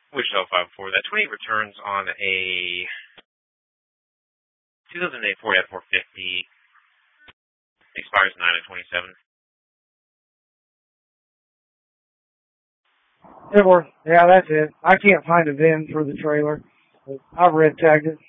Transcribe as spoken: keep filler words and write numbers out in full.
Wichita five four. That twenty returns on a two thousand eight Ford F four fifty. Expires nine of twenty-seven. It works. Yeah, that's it. I can't find a V I N for the trailer. I've red tagged it.